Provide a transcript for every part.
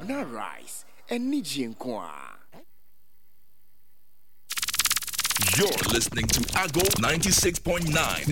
na rice eni jinkwa. You're listening to Ago 96.9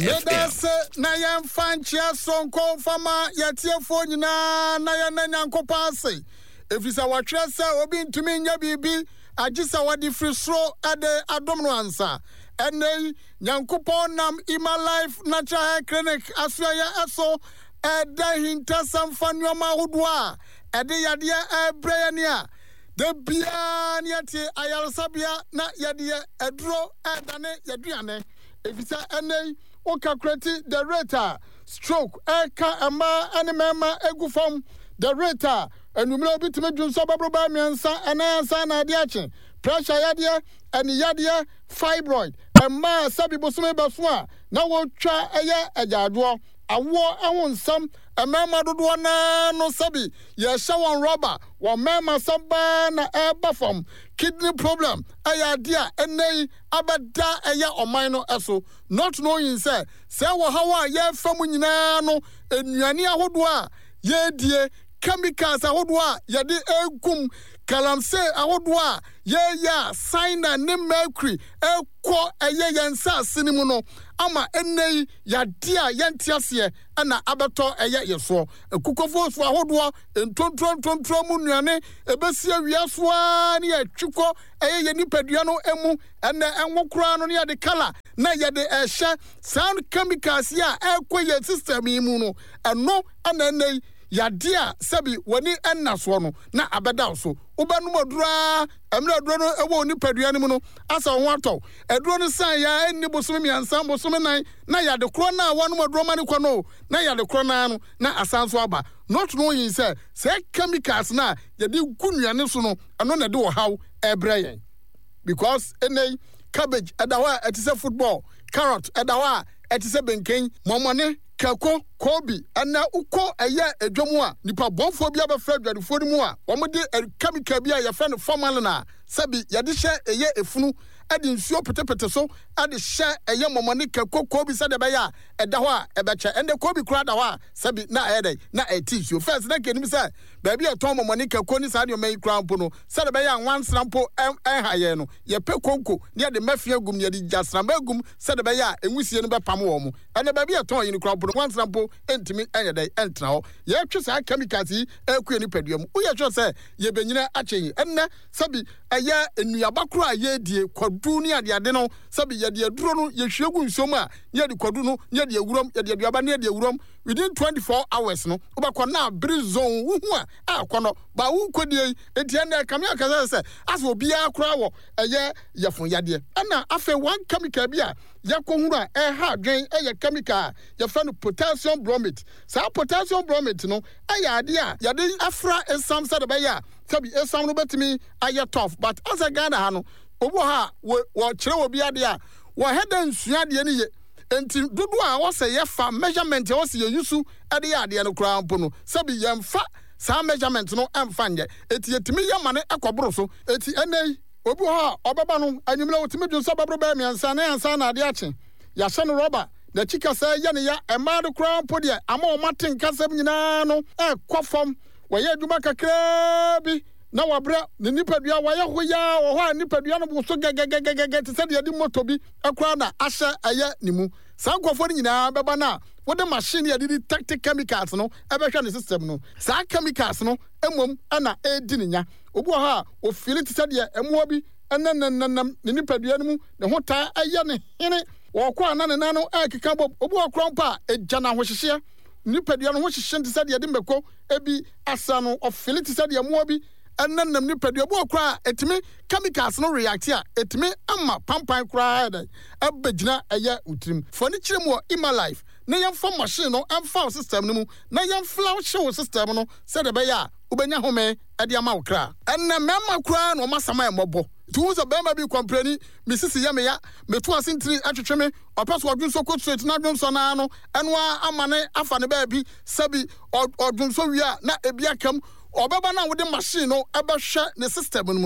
FM. Na yan fanchia sonko fama yatiefo nyina na yan nyankopa ase. Efisa watwe se obi ntumi nya bibi agisa wadi frisro ade adom no ansa. Ene nyankopon nam Ima Life Natural Hair Clinic asua eso eda hinta samfa nneoma hodoa ede yade ebreyania de bia ne ate ayalsabia na yade edro edane yaduane efisa ene o calculate the rate stroke eka ama animema egufom the rate enumere obitime dwunso babroba miensa enayansa na ade ache pressure yade eni yade fibroid ema sabi bosome baso a na wo twa eye ajaado awo ehonsam emema dodo na no sabi ye hye won rubber won mema samba na eba from kidney problem aya dia enei abeda eye oman no eso not knowing say wo hawa ye fam nyina no enuane ahodo a ye die chemicals ahodo a ye de egum kalamse ahodo a ye ya signa ne mercury ekọ eye yensa sinimu no ama enei ya dia yentiase na abeto eye yeso ekukofo so ahodo entontron mu nuane ebesi awiaso a ne atwiko eye ye nipadua no emu ene enwokura no ne ya de kala na ye de ehye sound chemicals ya ekọ ye system yi mu no eno ana enei yadia sabi woni ennaso no na abeda so ubanum odura emre odura no ewo ni padua ni mu no asa ho atọ eduro no san ya enni bosome miansa bosome nan na yade kro na wonum odura mani kọ no na yade kro na no na asanso aba not knowing say chemicals na yade gunuane so no eno na de wo haw ebreyen because enei cabbage edawa etise football carrot edawa etise benken momone kako kobi ana uko eye edwomu a nipa bonfo bia be fra dwadefo ni mu a omode chemical bia ye fa no formalin na sabi yade hye eye efunu ade nsuo petepete so ade hye eye momone kako kobi sade be ya eda ho a ebeche ende kobi kura da ho a sabi na ayede na etisuo first na kenim say ba bia ton momone kako ni sade o mai kura mpo no sade be ya nwansra mpo haye no ye pe konko ne de mafia gum ne de jasra magum sade be ya enwusie no be pam wo mu ene ba bia ton yin kura mpo no nwansra mpo entimi enyede entra ho ye twe sa chemicals yi ekue ni paduam wo ye twe say ye benyina akyen enne sabi eye enuaba kura ye die kwadu ni ade no sabi ye de aduro no ye hwegu nsom a ye de kwadu no ye de ewurom ye de aduaba ne de ewurom within 24 hours no obakọ na brizon wuhu a akono ba wu kodie etie na kamia kaza say as obi akura wo eye yefun yade na afa one chemical bia yakohuru a ha dwen eye chemical ye fa no potassium bromate sa potassium bromate no aya ade a yade afra esam sa de ba ya sabi esam no betimi aye tough but as a Ghana ha no obo ha wo kire obi ade a wo head nsua de ni ye enti dodo a wo se ye fa measurement wo se ye yusu ade ya ade no kura mpo no sabi ye mfa sa measurement no emfa nje eti yetimi ye mane ekoboro so eti enei obi ha obeba no anyumle wotimi dwonso babro ba miansa na yansa na ade ache ya hye no rubber na chika sa ye ne ya ema de kura mpo de ama o maten kasam nyina no ekofom wo ye aduma kakra bi na wabra ne nipadua waya hoya wo ho nipadua no bo so gegegegege te se de moto bi akura na ahye aye nimu sankofo ni nyina beba na wo de machine ya de tactic chemicals no ebehwa ne system no sa chemicals no emom ana edi nya obu ha o feel te se de emo bi enenenenam ne nipadua no mu ne ho ta aye ne hene wo kwa na ne nano akeka bob obu akura mpa egya na ho hyehye nipadua no ho hyehye te se de mbeko ebi asa no o feel te se de emo bi enenam nipadua bo akura etimi chemicals no react a etimi ama pampan kura da abegina eye utrim foni kiremu Ima Life na yemfa machine no emfa system no mu na yemfla show system no se de be ya ubenya home ade ama wokra enna mema kura no masama emobo tu so bema bi komprani misisi ya me ya metu asintri atwetweme opeso odwunso ko straight na dwunso na no enwa amane afa ne ba bi sabi odwunso wi a na ebi akam obeba na wode machine no ebehwe ne system no mu no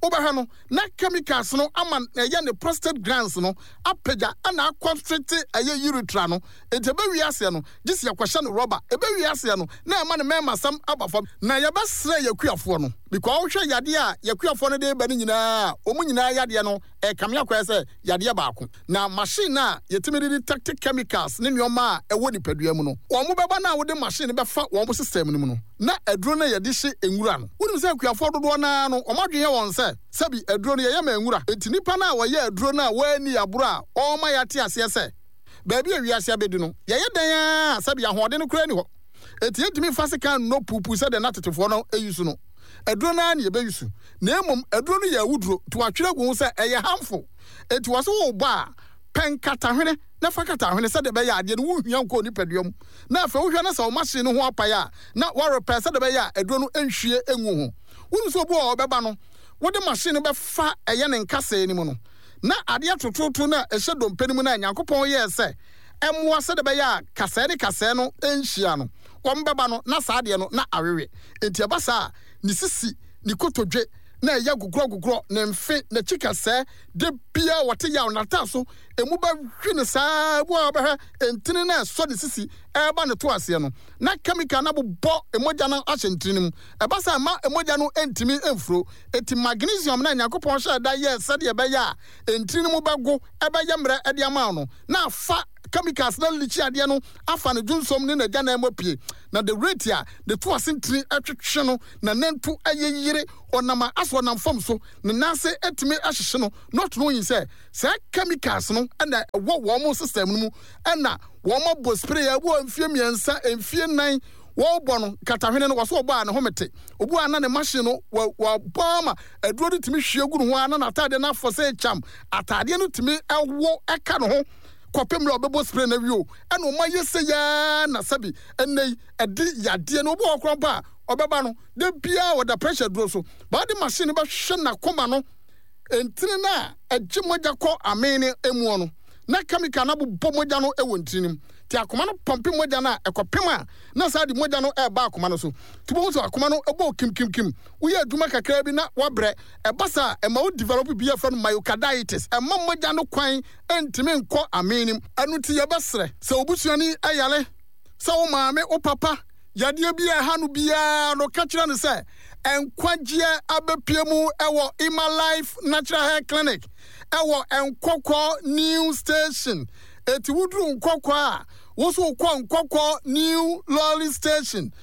obaha no na chemicals no ama ɛyɛ ne prostate glands no apagya ana constrict ɛyɛ urethra no ebe wiase no gisi yakwahye no rubber ebe wiase no na ɛma ne mema sam abafam na yɛbɛsrɛ yakuafoɔ no because wohwɛ yade a yakuafoɔ no de ba ne nyinaa omu nyinaa yade no kame akwɛ sɛ yade baako na machine na yɛtimi de detect chemicals ne nneɔma a ɛwɔ nipadua mu no wɔn mo bɛba na wode machine bɛfa wɔn mo system no mu no na aduro na yɛde hye enwura no wonim sɛ yakuafoɔ dodoɔ na no ɔmadwen wɔn sɛ sɛbi aduro no yɛyɛ ma enwura enti nipa na wɔyɛ aduro na wɔani aburo a ɔma yɛate aseɛ sɛ baabi awiase abɛdi no yɛyɛ dan a sɛbi ahoɔden no kura ni hɔ enti yɛtumi fa sika no pupu sɛ de na tetefoɔ no ayusu no aduro na ne yɛbɛyusu na emom aduro no yɛ awuduro to atwere gu sɛ ɛyɛ harmful enti wɔ so wo ba pen katahwene na fa katahwene sɛ de bɛyɛ adeɛ no wohia nko nipaduam na afɛ wohwɛ na sɛ wo machine no ho apae a na wɔrepɛ sɛ de bɛyɛ aduro no nhwie engu ho wonu so obu a ɔbɛba no wode machine bɛfa ɛyɛ ne nkasɛɛ ni mu no na adeɛ tototo na ɛhyɛ dompe ni mu na Nyankopɔn yɛ sɛ ɛmoa sɛ de bɛyɛ a kasɛɛ no enhyia no wɔn bɛba no na saa adeɛ no na awewe enti ɛba saa ni sisi ni kotodwe na ɛyɛ gugurɔ ne mfe na chikasɛ de bia wɔte yaw nata so emu ba hwe ne saa bo a bɛhɛ entini na ɛsɔ ne sisi ɛba ne to aseɛ no na chemical na bobɔ emogya no ahyɛ ntini mu ɛba saa ma emogya no entimi emfuro eti magnesium na Nyankopɔn hyɛ da yɛ sɛ de ɛbɛyɛ a entini mu bɛgo ɛbɛyɛ mmerɛ ɛde ama no na afa chemicals na lichi adeɛ no afa ne dwunsom ne nagya na emopie na the rate a the to asentini atwetwe no na nantu ayeyire onama aso nam fam so ne nase etimi ahyehye no not knowing say chemicals no na wo mo system no mu na wo mo bo spray abu amfie miensa amfie nan wo bɔ no katahwene no wɔso ɔbɔ a ne homete obu ana ne machine no wa bama aduro de timi hwie gu no ho ana na atade na afɔ sɛ cham atade no timi ɛwo ɛka no ho kopem lo bebo spray na wio ena o maye se ya na sabi enei edi yade no obo okron ba obeba no de bia wo da pressure duro so ba de machine ba hwe na koma no entini na agye mogya kɔ amene emu no na chemical na bobɔ mogya no ewo ntinim ti akoma no pompe mogya na ekopem a na sa de mogya no eba akoma no so tubo so akoma no ebo kim uye aduma kakra bi na wabrɛ ebasa ema wo develop bi afra no myocarditis ema mogya no kwan entimi nkɔ amenim anu ti yebɛsrɛ sɛ obusuani ayale sɛ wo maame wo papa yadeɛ bi a ha no bia no ka kyerɛ ne sɛ enkwagye abepie mu ɛwɔ Ima Life Natural Hair Clinic ɛwɔ Nkɔkɔ New Station eti wudru Nkɔkɔ a woso kɔ Nkɔkɔ New Lolly Station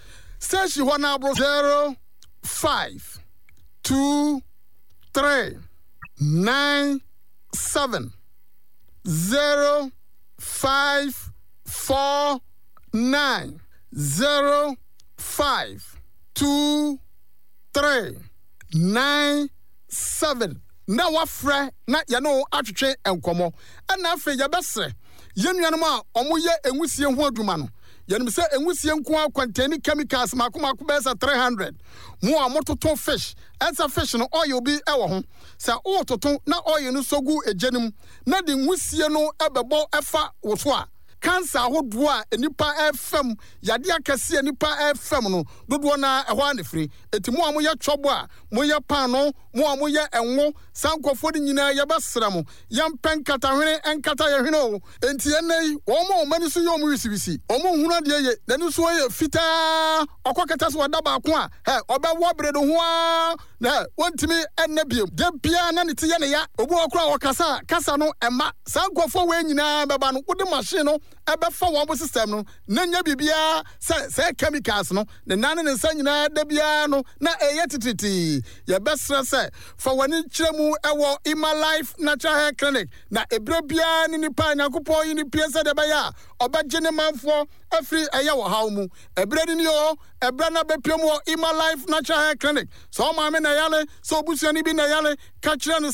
hɔ na abro 0523970549 052397 na wafrɛ na yɛno atwetwe enkomo ɛna afɛ yɛbɛsrɛ yenuanom a ɔmo yɛ enwusie ho adwuma no yɛnim sɛ enwusie nko a contain chemicals makomako bɛsa 300 mo a mototo fish ɛnsa fish no oil bi ɛwɔ ho sɛ o toto na oil no sogu egyenim na de nwusie no ɛbɛbɔ ɛfa wo so a cancer ahodoɔ a enipa FM yade akɛse enipa FM no dodoɔ na ɛhɔ anefiri eti mo a mo yɛ twɔbo a mo yɛ pan no mo a mo yɛ enwo sankɔfo de nyinaa yɛbɛsra mo yɛmpɛn katahwene enkata yɛhwene o enti enei wɔn mo mani so yɛ ɔmo wisibisi ɔmo hunu deɛ yɛ n'ani so yɛ fitaa ɔkɔkɛta so ɔda baako a ɔbɛwɔ brɛ do ho a na wɔntimi ɛnna biem de bia na ne te yɛ ne ya obu ɔkora ɔkasa kasa no ɛma sankɔfo wɔ nyinaa bɛba no wode machine no ɛbɛfa wɔn system no na nya bibia sɛ chemicals no ne nane ne nsa nyinaa da bia no na ɛyɛ tititi yɛbɛsrɛ sɛ fa wɔne kyerɛ mu ɛwɔ Ima Life Natural Hair Clinic na ebire bia ne nipa Nyankopɔn yi ne pie sɛ de bɛyɛ a ɔbɛgye ne manfoɔ afiri ɛyɛ wɔ haw mu ebire ni o ebire na bɛpie mu wɔ Ima Life Natural Hair Clinic so maame na yale so obusuani bi na yale ka kyerɛ no sɛ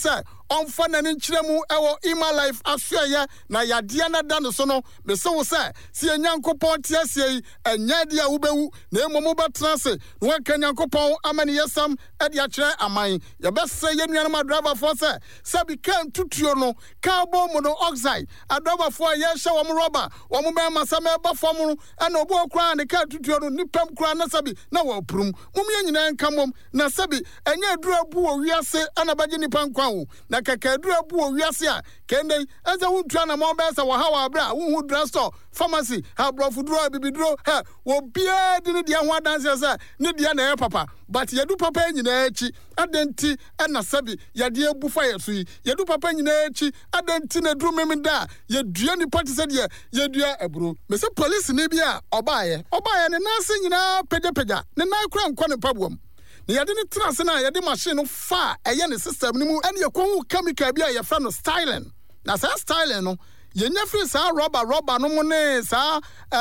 ɔmfa n'ani nkyerɛ mu ɛwɔ Ima Life asoɛyɛ na yadeɛ na da no so no me se wo sɛ si Nyankopɔn te asie yi ɛnyɛ de a wobɛwu na mmom wobɛtena se na wɔka Nyankopɔn ama ne yɛsam ɛde akyerɛ aman yɛbɛsɛ yɛ nuanom adriverfoɔ sɛ sɛbi ka ntutuo no carbon monoxide adriverfoɔ a yɛhyɛ wɔn rɔba wɔn bɛma sɛ mɛba fam no ɛna obi okura ne ka ntutuo no nipam kura na sɛbi na wɔprum mum yɛ nyinaa nka mom na sɛbi ɛnyɛ adura bu wɔ wiase ɛna bɛgye nipa nkwa wo na kɛkɛ adura bu wɔ wiase a kɛndɛn ɛsɛ wontua na ma ɔbɛsɛ wɔ ha wɔ abra wo drugstore pharmacy abrɔfoduro bibiduro ha wo bia de ne dia ho adanse sɛ ne dia na ɛyɛ papa but yɛdu papa nyinaa akyi adenti ɛna sɛbi yɛde abu fa yɛ so yi yɛdu papa nyinaa akyi adenti na duru memeda yɛdua nipa te sɛ deɛ yɛdua aburo me sɛ police ne bi a ɔbaayɛ ne nanse nyinaa pagya ne nan kura nkɔ ne pabuam ne yɛde ne trase na yɛde machine no fa ɛyɛ ne system ne mu ɛne yɛkɔhu chemical bi a yɛfrɛ no stylen na saa stylen no yɛnya firi saa rɔba no mu ne saa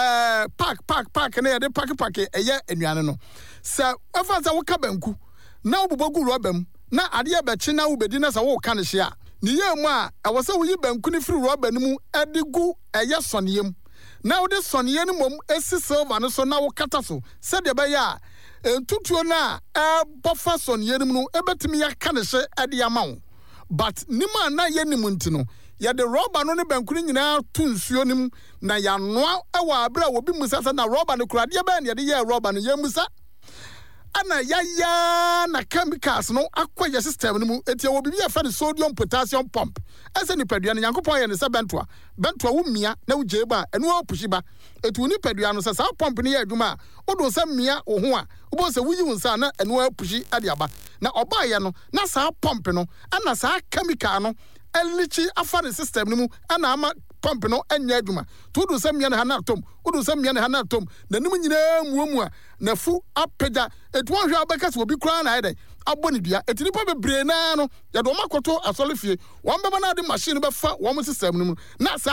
pack ne yɛde pack ɛyɛ anuane no sɛ ɛfa sɛ woka banku na wobobogu rɔba mu na adeɛ bɛkye na wobɛdi na sɛ woka ne hye a ne yɛ mu a ɛwɔ sɛ woyi banku ne firi rɔba no mu ɛde gu ɛyɛ sɔneɛ mu na wode sɔneɛ no mmom ɛsi silver no so na wokata so sɛdeɛ ɛbɛyɛ a ntutuo no a ɛbɔfa sɔneɛ no mu no ɛbɛtumi yɛka ne hye ɛde ama wo but nima na yɛnim nti no yɛde rɔba no ne banku no nyinaa to nsuo no mu na yɛanoa ɛwɔ abere a wobi musa sɛ na rɔba no kuradeɛ bɛɛ ne yɛde yɛ rɔba no yɛmusa ana yaya na chemicals no akɔ yɛ system no mu etia wo bibi yɛfɛ ne sodium potassium pump ɛsɛ nipadua no Nyankopɔn yɛ ne sɛ bentoa wo mia na wo gyeba ɛno a pushi ba etu nipadua no sɛ saa pump ne yɛ adwuma a wodo sɛ mia wo ho a wo sɛ wuyi wo nsa na ɛno a pushi ade aba na ɔbaayɛ no na saa pump no ana saa chemical no ɛlichi afa ne system no mu ana ama pump no anya adwuma to wodo sɛ mia ne ha na atom wodo sɛ mia ne ha na atom na nim nyinaa muamu a na fu apagya etu wɔhwɛ abɛka sɛ obi kura na ayɛ abɔ ne dua eti nipa bebree na no yɛde wɔn akoto asɔre fie wɔn bɛba na de machine bɛfa wɔn system no mu na